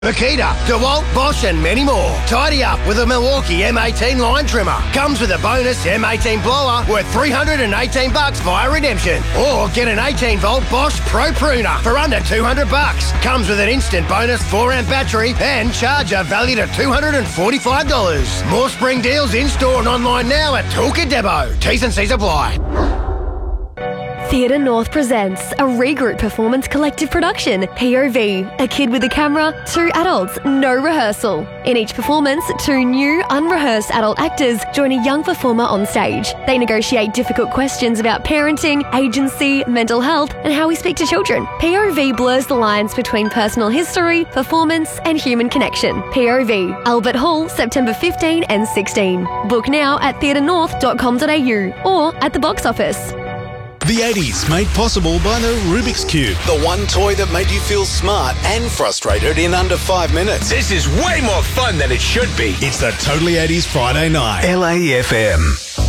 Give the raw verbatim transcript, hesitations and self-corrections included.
Makita, DeWalt, Bosch and many more. Tidy up with a Milwaukee M eighteen line trimmer. Comes with a bonus M eighteen blower worth three hundred eighteen bucks via redemption. Or get an eighteen volt Bosch Pro Pruner for under two hundred bucks. Comes with an instant bonus four amp battery and charger valued at two hundred forty-five dollars. More spring deals in store and online now at Toolkit Depot. T's and C's apply. Theatre North presents a Regroup Performance Collective production, P O V, a kid with a camera, two adults, no rehearsal. In each performance, two new, unrehearsed adult actors join a young performer on stage. They negotiate difficult questions about parenting, agency, mental health, and how we speak to children. P O V blurs the lines between personal history, performance, and human connection. P O V, Albert Hall, September fifteenth and sixteenth. Book now at theatre north dot com dot a u or at the box office. The eighties made possible by the Rubik's Cube. The one toy that made you feel smart and frustrated in under five minutes. This is way more fun than it should be. It's the Totally eighties Friday night. L A F M.